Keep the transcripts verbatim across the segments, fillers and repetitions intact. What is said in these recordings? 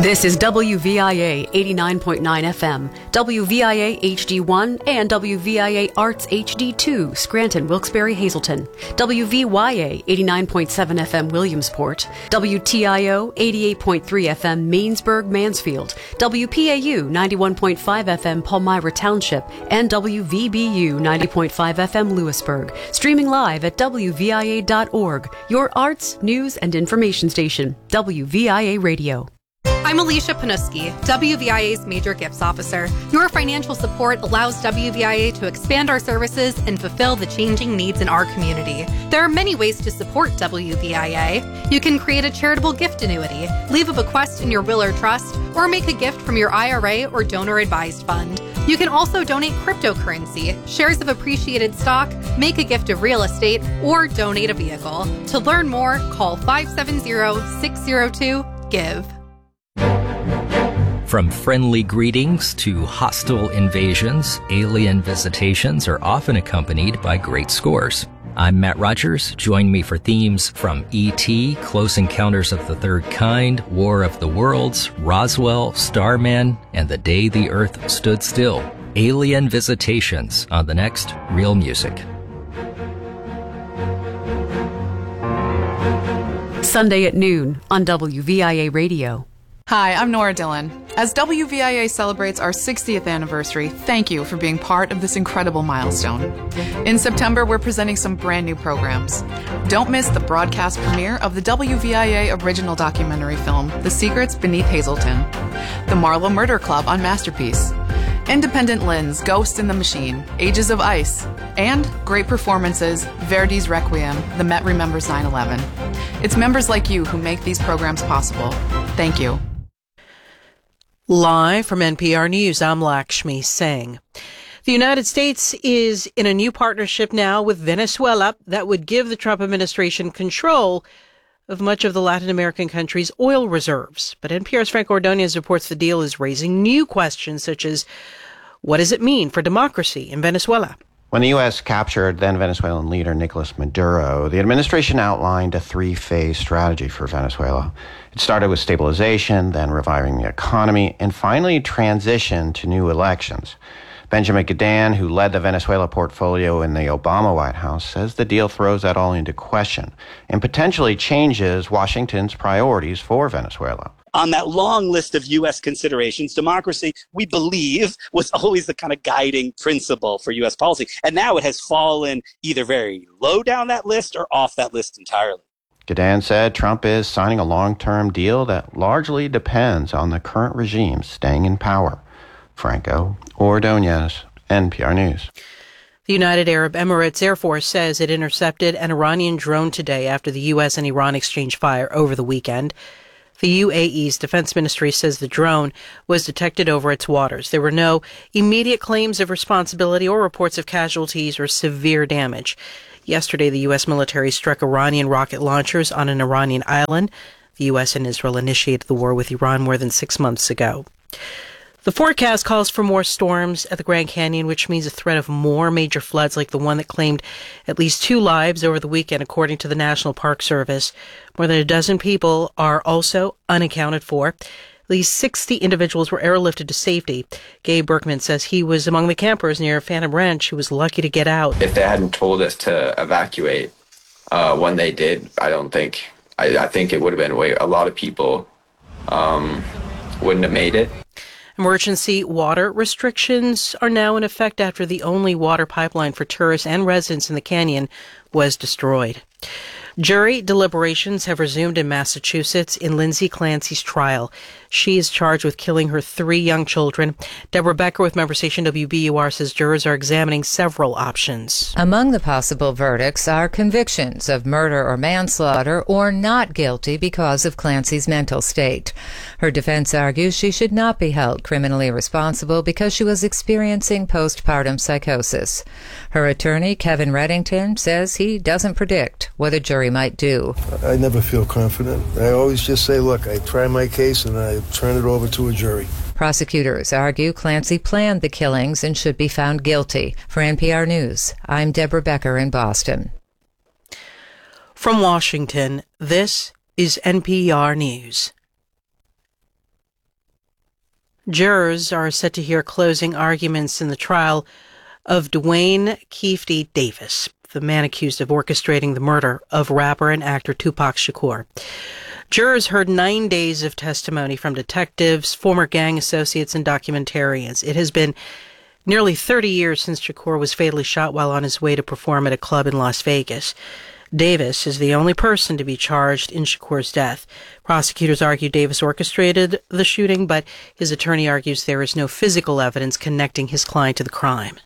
This is W V I A eighty-nine point nine F M, W V I A H D one, and W V I A Arts H D two, Scranton, Wilkes-Barre, Hazleton, W V Y A eighty-nine point seven F M, Williamsport, W T I O eighty-eight point three F M, Mainsburg, Mansfield, W P A U ninety-one point five F M, Palmyra Township, and W V B U ninety point five F M, Lewisburg. Streaming live at W V I A dot org, your arts, news, and information station, W V I A Radio. I'm Alicia Panuski, W V I A's Major Gifts Officer. Your financial support allows W V I A to expand our services and fulfill the changing needs in our community. There are many ways to support W V I A. You can create a charitable gift annuity, leave a bequest in your will or trust, or make a gift from your I R A or donor-advised fund. You can also donate cryptocurrency, shares of appreciated stock, make a gift of real estate, or donate a vehicle. To learn more, call five seven zero, six zero two, GIVE. From friendly greetings to hostile invasions, alien visitations are often accompanied by great scores. I'm Matt Rogers. Join me for themes from E T, Close Encounters of the Third Kind, War of the Worlds, Roswell, Starman, and The Day the Earth Stood Still. Alien visitations on the next Real Music. Sunday at noon on W V I A Radio. Hi, I'm Nora Dillon. As W V I A celebrates our sixtieth anniversary, thank you for being part of this incredible milestone. In September, we're presenting some brand new programs. Don't miss the broadcast premiere of the W V I A original documentary film, The Secrets Beneath Hazleton, the Marlowe Murder Club on Masterpiece, Independent Lens, Ghost in the Machine, Ages of Ice, and great performances, Verdi's Requiem, The Met Remembers nine eleven. It's members like you who make these programs possible. Thank you. Live from N P R News, I'm Lakshmi Singh. The United States is in a new partnership now with Venezuela that would give the Trump administration control of much of the Latin American country's oil reserves. But N P R's Frank Ordonez reports the deal is raising new questions such as, what does it mean for democracy in Venezuela? When the U S captured then Venezuelan leader Nicolas Maduro, the administration outlined a three-phase strategy for Venezuela. It started with stabilization, then reviving the economy, and finally transition to new elections. Benjamin Gadan, who led the Venezuela portfolio in the Obama White House, says the deal throws that all into question and potentially changes Washington's priorities for Venezuela. On that long list of U S considerations, democracy, we believe, was always the kind of guiding principle for U S policy. And now it has fallen either very low down that list or off that list entirely. Gadan said Trump is signing a long-term deal that largely depends on the current regime staying in power. Franco Ordonez, N P R News. The United Arab Emirates Air Force says it intercepted an Iranian drone today after the U S and Iran exchanged fire over the weekend. The U A E's defense ministry says the drone was detected over its waters. There were no immediate claims of responsibility or reports of casualties or severe damage. Yesterday, the U S military struck Iranian rocket launchers on an Iranian island. The U S and Israel initiated the war with Iran more than six months ago. The forecast calls for more storms at the Grand Canyon, which means a threat of more major floods like the one that claimed at least two lives over the weekend, according to the National Park Service. More than a dozen people are also unaccounted for. At least sixty individuals were airlifted to safety. Gabe Berkman says he was among the campers near Phantom Ranch who was lucky to get out. If they hadn't told us to evacuate uh, when they did, I don't think, I, I think it would have been way, a lot of people um, wouldn't have made it. Emergency water restrictions are now in effect after the only water pipeline for tourists and residents in the canyon was destroyed. Jury deliberations have resumed in Massachusetts in Lindsay Clancy's trial. She is charged with killing her three young children. Deborah Becker with member station W B U R says jurors are examining several options. Among the possible verdicts are convictions of murder or manslaughter or not guilty because of Clancy's mental state. Her defense argues she should not be held criminally responsible because she was experiencing postpartum psychosis. Her attorney, Kevin Reddington, says he doesn't predict what a jury might do. I never feel confident. I always just say, look, I try my case and I turn it over to a jury. Prosecutors argue Clancy planned the killings and should be found guilty. For N P R News, I'm Deborah Becker in Boston. From Washington, this is N P R News. Jurors are set to hear closing arguments in the trial of Duane Kefte Davis, the man accused of orchestrating the murder of rapper and actor Tupac Shakur. Jurors heard nine days of testimony from detectives, former gang associates, and documentarians. It has been nearly thirty years since Shakur was fatally shot while on his way to perform at a club in Las Vegas. Davis is the only person to be charged in Shakur's death. Prosecutors argue Davis orchestrated the shooting, but his attorney argues there is no physical evidence connecting his client to the crime.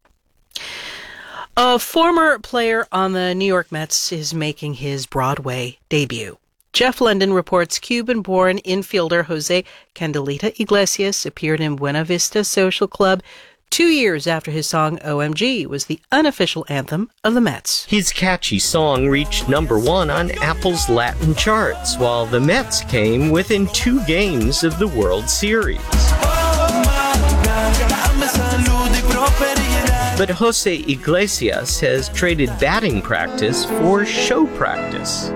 A former player on the New York Mets is making his Broadway debut. Jeff London reports Cuban-born infielder Jose Candelita Iglesias appeared in Buena Vista Social Club two years after his song O M G was the unofficial anthem of the Mets. His catchy song reached number one on Apple's Latin charts, while the Mets came within two games of the World Series. But Jose Iglesias has traded batting practice for show practice.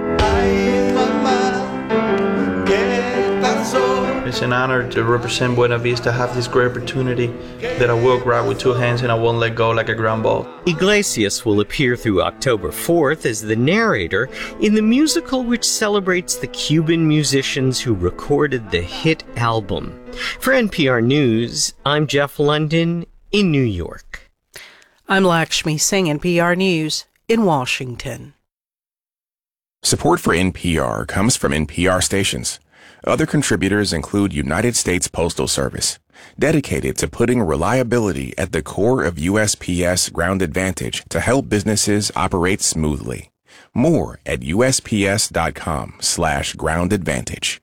It's an honor to represent Buena Vista, have this great opportunity that I will grab with two hands and I won't let go like a ground ball. Iglesias will appear through October fourth as the narrator in the musical which celebrates the Cuban musicians who recorded the hit album. For N P R News, I'm Jeff London in New York. I'm Lakshmi Singh, N P R News in Washington. Support for N P R comes from N P R stations. Other contributors include United States Postal Service, dedicated to putting reliability at the core of U S P S Ground Advantage to help businesses operate smoothly. More at U S P S dot com slash ground advantage.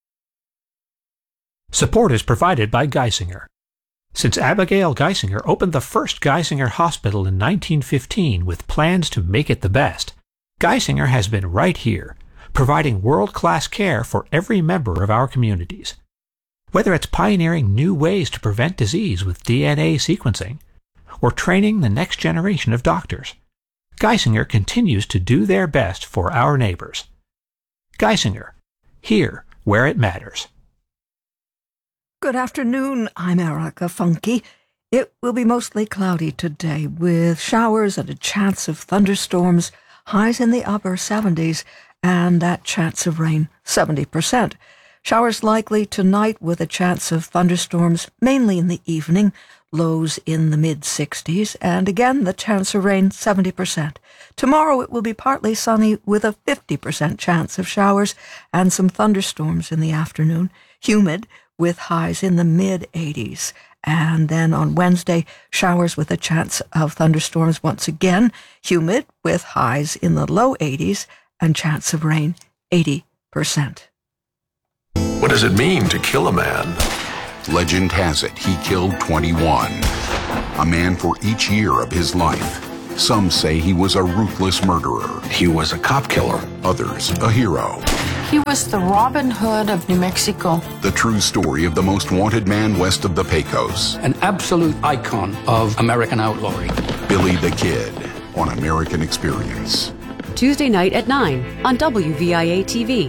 Support is provided by Geisinger. Since Abigail Geisinger opened the first Geisinger Hospital in nineteen fifteen with plans to make it the best, Geisinger has been right here, providing world-class care for every member of our communities. Whether it's pioneering new ways to prevent disease with D N A sequencing, or training the next generation of doctors, Geisinger continues to do their best for our neighbors. Geisinger, here where it matters. Good afternoon, I'm Erica Funke. It will be mostly cloudy today, with showers and a chance of thunderstorms, highs in the upper seventies, and that chance of rain, seventy percent. Showers likely tonight with a chance of thunderstorms, mainly in the evening, lows in the mid-sixties, and again the chance of rain, seventy percent. Tomorrow it will be partly sunny with a fifty percent chance of showers and some thunderstorms in the afternoon, humid with highs in the mid-eighties. And then on Wednesday, showers with a chance of thunderstorms once again, humid with highs in the low eighties, and chance of rain, eighty percent. What does it mean to kill a man? Legend has it he killed twenty-one. A man for each year of his life. Some say he was a ruthless murderer. He was a cop killer. Others, a hero. He was the Robin Hood of New Mexico. The true story of the most wanted man west of the Pecos. An absolute icon of American outlawry. Billy the Kid on American Experience. Tuesday night at nine on W V I A T V.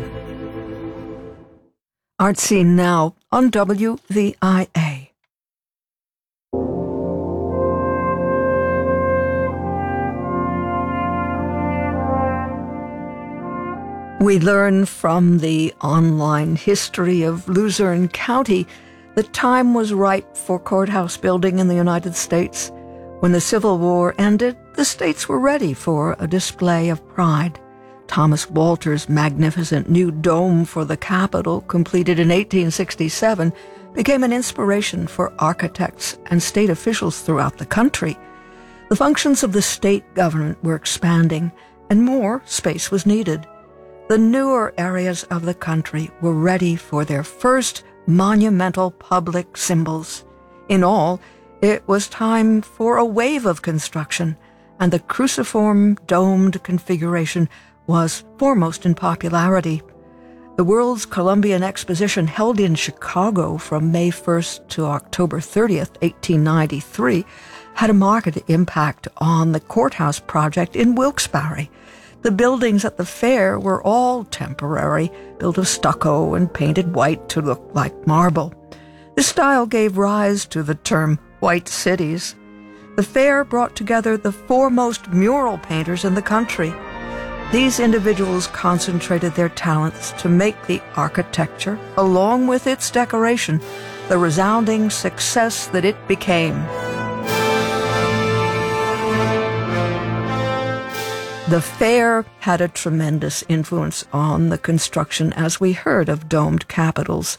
Art Scene now on W V I A. We learn from the online history of Luzerne County that time was ripe for courthouse building in the United States. When the Civil War ended, the states were ready for a display of pride. Thomas Walter's magnificent new dome for the Capitol, completed in eighteen sixty-seven, became an inspiration for architects and state officials throughout the country. The functions of the state government were expanding, and more space was needed. The newer areas of the country were ready for their first monumental public symbols. In all, it was time for a wave of construction, and the cruciform domed configuration was foremost in popularity. The World's Columbian Exposition, held in Chicago from May first to October thirtieth, eighteen ninety-three, had a marked impact on the courthouse project in Wilkes-Barre. The buildings at the fair were all temporary, built of stucco and painted white to look like marble. This style gave rise to the term white cities. The fair brought together the foremost mural painters in the country. These individuals concentrated their talents to make the architecture, along with its decoration, the resounding success that it became. The fair had a tremendous influence on the construction, as we heard, of domed capitals.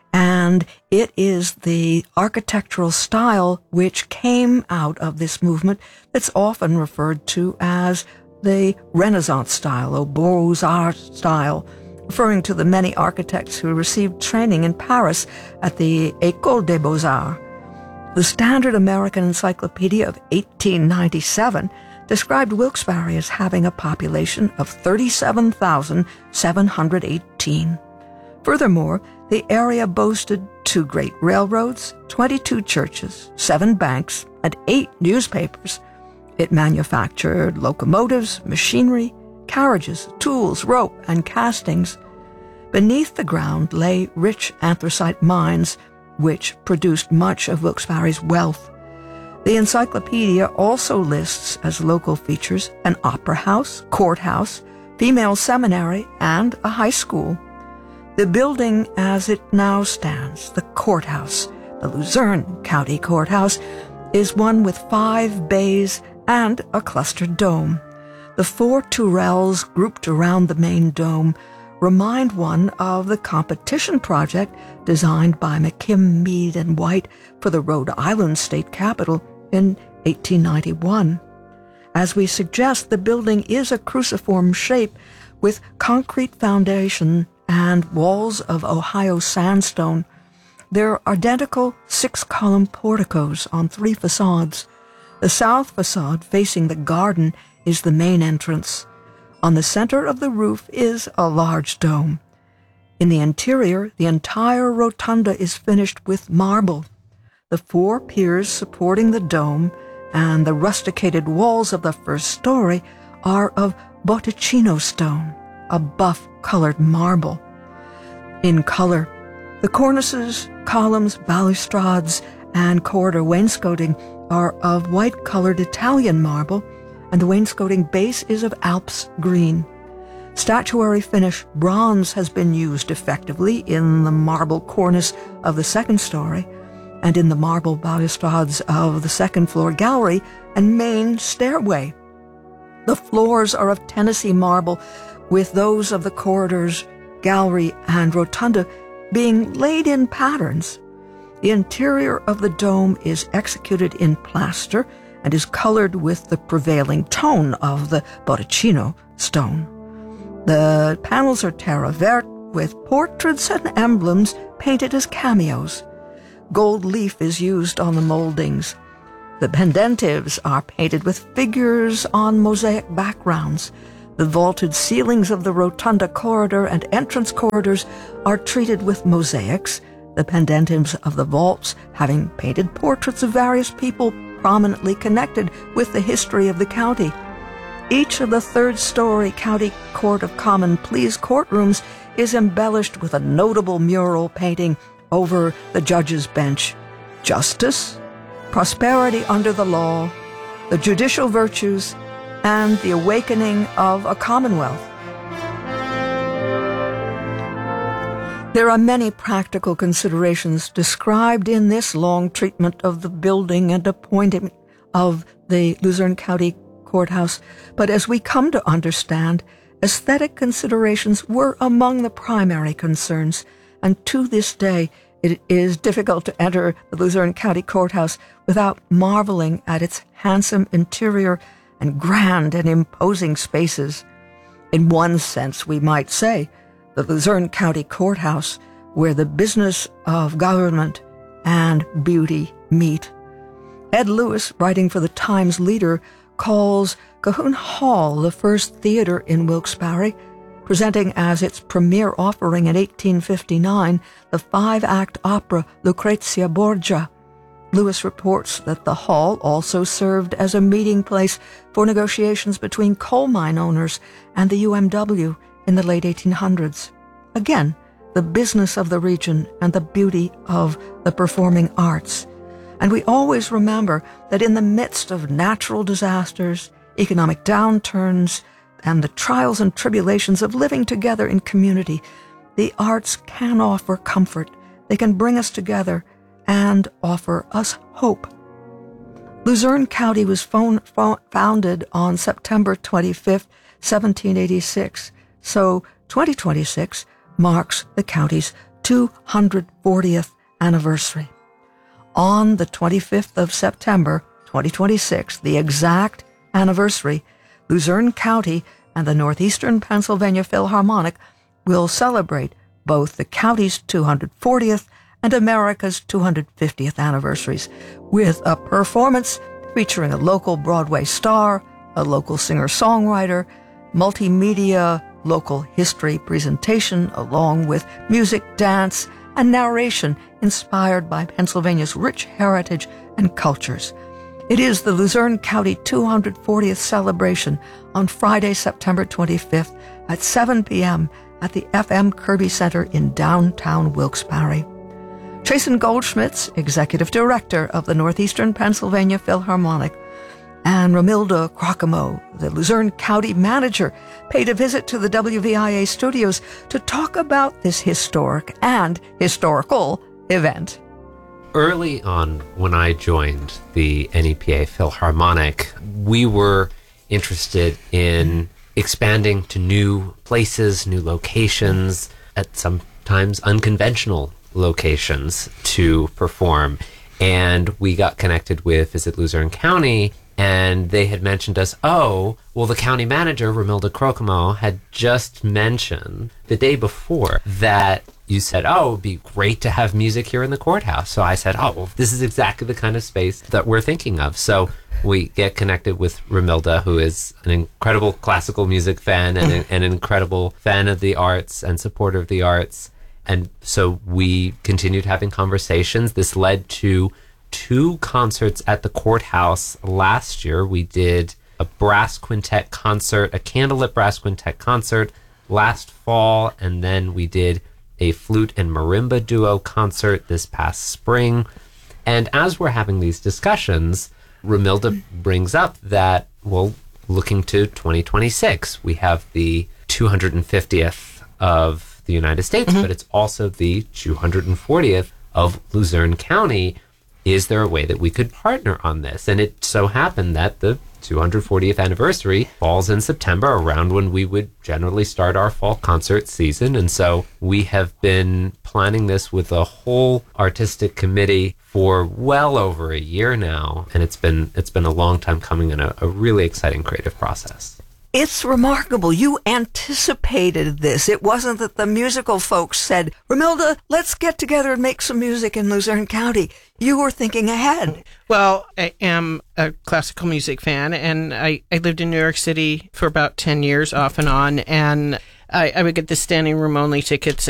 And it is the architectural style which came out of this movement that's often referred to as the Renaissance style, or Beaux-Arts style, referring to the many architects who received training in Paris at the École des Beaux-Arts. The Standard American Encyclopedia of eighteen ninety-seven described Wilkes-Barre as having a population of thirty-seven thousand seven hundred eighteen. Furthermore, the area boasted two great railroads, twenty-two churches, seven banks, and eight newspapers. It manufactured locomotives, machinery, carriages, tools, rope, and castings. Beneath the ground lay rich anthracite mines, which produced much of Wilkes-Barre's wealth. The encyclopedia also lists as local features an opera house, courthouse, female seminary, and a high school. The building as it now stands, the courthouse, the Luzerne County Courthouse, is one with five bays and a clustered dome. The four tourelles grouped around the main dome remind one of the competition project designed by McKim, Mead, and White for the Rhode Island State Capitol in eighteen ninety-one. As we suggest, the building is a cruciform shape with concrete foundation and walls of Ohio sandstone. There are identical six-column porticos on three facades. The south facade, facing the garden, is the main entrance. On the center of the roof is a large dome. In the interior, the entire rotunda is finished with marble. The four piers supporting the dome and the rusticated walls of the first story are of Botticino stone, a buff-colored marble. In color, the cornices, columns, balustrades, and corridor wainscoting are of white-colored Italian marble, and the wainscoting base is of Alps green. Statuary finish bronze has been used effectively in the marble cornice of the second story and in the marble balustrades of the second-floor gallery and main stairway. The floors are of Tennessee marble, with those of the corridors, gallery, and rotunda being laid in patterns. The interior of the dome is executed in plaster and is colored with the prevailing tone of the Botticino stone. The panels are terre verte with portraits and emblems painted as cameos. Gold leaf is used on the moldings. The pendentives are painted with figures on mosaic backgrounds. The vaulted ceilings of the rotunda corridor and entrance corridors are treated with mosaics, the pendentives of the vaults having painted portraits of various people prominently connected with the history of the county. Each of the third-story County Court of Common Pleas courtrooms is embellished with a notable mural painting over the judge's bench. Justice, prosperity under the law, the judicial virtues, and the awakening of a commonwealth. There are many practical considerations described in this long treatment of the building and appointment of the Luzerne County Courthouse, but as we come to understand, aesthetic considerations were among the primary concerns, and to this day it is difficult to enter the Luzerne County Courthouse without marveling at its handsome interior and grand and imposing spaces. In one sense, we might say, the Luzerne County Courthouse, where the business of government and beauty meet. Ed Lewis, writing for the Times Leader, calls Cahoon Hall the first theater in Wilkes-Barre, presenting as its premiere offering in eighteen fifty-nine the five-act opera Lucrezia Borgia. Lewis reports that the hall also served as a meeting place for negotiations between coal mine owners and the U M W in the late eighteen hundreds. Again, the business of the region and the beauty of the performing arts. And we always remember that in the midst of natural disasters, economic downturns, and the trials and tribulations of living together in community, the arts can offer comfort. They can bring us together and offer us hope. Luzerne County was phone, fo- founded on September twenty-fifth, seventeen eighty-six, so twenty twenty-six marks the county's two hundred fortieth anniversary. On the twenty-fifth of September, twenty twenty-six, the exact anniversary, Luzerne County and the Northeastern Pennsylvania Philharmonic will celebrate both the county's two hundred fortieth and America's two hundred fiftieth anniversaries with a performance featuring a local Broadway star, a local singer-songwriter, multimedia, local history presentation, along with music, dance, and narration inspired by Pennsylvania's rich heritage and cultures. It is the Luzerne County two hundred fortieth celebration on Friday, September twenty-fifth at seven p.m. at the F M Kirby Center in downtown Wilkes-Barre. Chasen Goldschmitz, Executive Director of the Northeastern Pennsylvania Philharmonic, and Romilda Crocamo, the Luzerne County Manager, paid a visit to the W V I A studios to talk about this historic and historical event. Early on, when I joined the N E P A Philharmonic, we were interested in expanding to new places, new locations, at sometimes unconventional locations to perform. And we got connected with Visit Luzerne County, and they had mentioned us, oh, well, the county manager, Romilda Crocamo, had just mentioned the day before that you said, oh, it would be great to have music here in the courthouse. So I said, oh, well, this is exactly the kind of space that we're thinking of. So we get connected with Romilda, who is an incredible classical music fan and an, an incredible fan of the arts and supporter of the arts. And so we continued having conversations. This led to two concerts at the courthouse last year. We did a brass quintet concert, a candlelit brass quintet concert last fall, and then we did a flute and marimba duo concert this past spring. And as we're having these discussions, Romilda brings up that, well, looking to twenty twenty-six, we have the two hundred fiftieth of the United States, mm-hmm. but it's also the two hundred fortieth of Luzerne County. Is there a way that we could partner on this? And it so happened that the two hundred fortieth anniversary falls in September, around when we would generally start our fall concert season. And so we have been planning this with a whole artistic committee for well over a year now. And it's been it's been a long time coming, and a, a really exciting creative process. It's remarkable. You anticipated this. It wasn't that the musical folks said, Romilda, let's get together and make some music in Luzerne County. You were thinking ahead. Well, I am a classical music fan, and I, I lived in New York City for about ten years off and on, and I, I would get the standing room only tickets